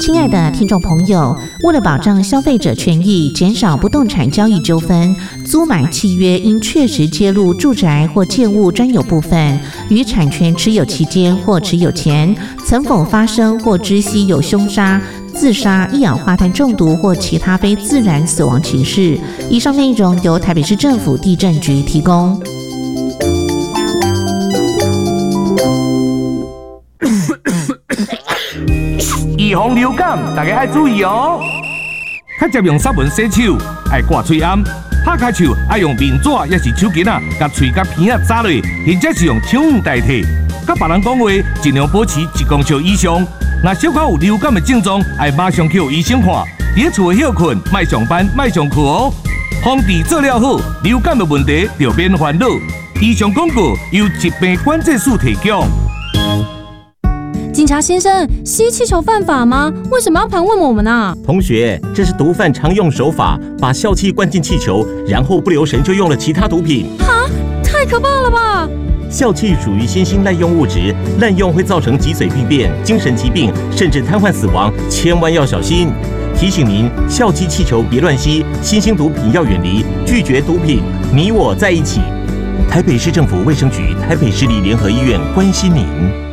亲爱的听众朋友，为了保障消费者权益，减少不动产交易纠纷，租买契约应确实揭露住宅或建物专有部分，于产权持有期间或持有前，曾否发生或知悉有凶杀、自杀、一氧化碳中毒或其他非自然死亡情事。以上内容由台北市政府地政局提供。 预防流感，大家爱注意哦。较常用sabun洗手，爱挂嘴暗。拍开手爱用面纸，也是手巾啊，甲嘴甲鼻啊扎落，或者是用手绢代替。甲别人讲话，尽量保持1公尺以上。若小可有流感的症状，爱马上去医生看。伫厝休困，莫上班，莫上课哦。防治做了好，流感的问题就免烦恼。以上广告由疾病管制署提供。 警察先生，吸气球犯法吗？为什么要盘问我们啊？ 同学，这是毒贩常用手法，把笑气灌进气球，然后不留神就用了其他毒品。 哈，太可怕了吧！ 笑气属于新兴滥用物质，滥用会造成脊髓病变、精神疾病，甚至瘫痪死亡，千万要小心。提醒您，笑气气球别乱吸，新兴毒品要远离，拒绝毒品，你我在一起。台北市政府卫生局、台北市立联合医院关心您。